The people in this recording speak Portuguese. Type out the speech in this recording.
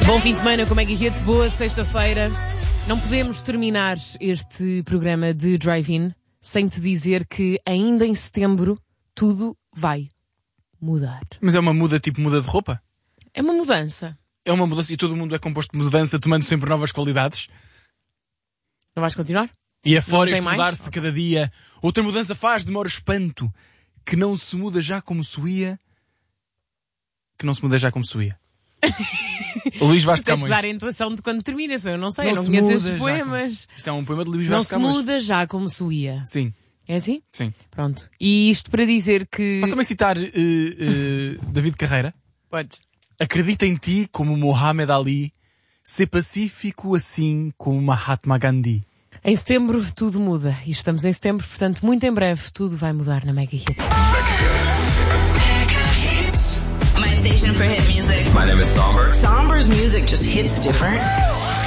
Bom fim de semana com Mega Hits, boa sexta-feira. Não podemos terminar este programa de Drive-In sem te dizer que ainda em setembro tudo vai mudar. Mas é uma muda tipo muda de roupa? É uma mudança. É uma mudança e todo mundo é composto de mudança, tomando sempre novas qualidades. Não vais continuar? E é fora tem este mais? mudar-se cada dia. Outra mudança faz, demora espanto. Que não se muda já como se ia. Que não se muda já como se ia. O Luís Vaz de Tens Camões. que dar a intuação de quando termina, eu não sei, Não eu não se conheço muda esses já poemas. Isto é um poema de Luís Não Vaz de se Camões. muda já como se ia. Sim, É assim? sim. Pronto. E isto para dizer que... Posso também citar David Carreira? Podes. Acredita em ti como Mohamed Ali. Ser pacífico assim como Mahatma Gandhi. Em setembro tudo muda. E estamos em setembro, portanto, muito em breve tudo vai mudar na Mega Hits. My station for hit music. My name is Somber. Somber's music just hits different.